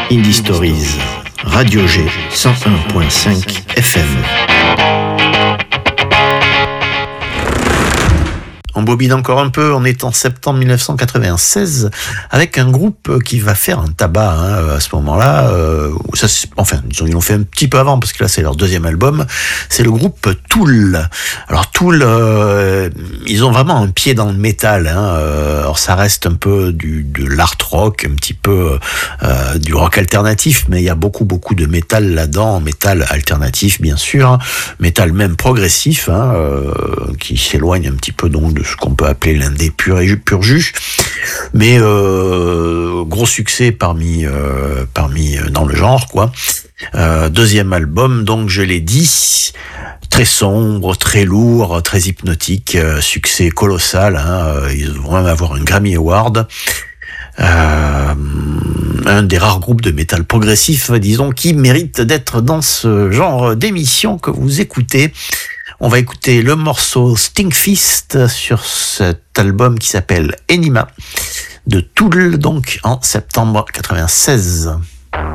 Indie Stories, Radio G 101.5 FM. On bobine encore un peu, on est en septembre 1996 avec un groupe qui va faire un tabac à ce moment-là. Ils l'ont fait un petit peu avant parce que là c'est leur deuxième album. C'est le groupe Tool. Alors Tool, ils ont vraiment un pied dans le métal. Alors ça reste un peu de l'art rock, un petit peu du rock alternatif, mais il y a beaucoup de métal là-dedans, métal alternatif bien sûr, métal même progressif, qui s'éloigne un petit peu donc de ce qu'on peut appeler l'indé pur jus, mais gros succès parmi dans le genre quoi. Deuxième album, donc je l'ai dit, très sombre, très lourd, très hypnotique, succès colossal. Ils vont même avoir un Grammy Award. Un des rares groupes de métal progressif, disons, qui mérite d'être dans ce genre d'émission que vous écoutez. On va écouter le morceau Stinkfist sur cet album qui s'appelle Enima de Tool, donc en septembre 96.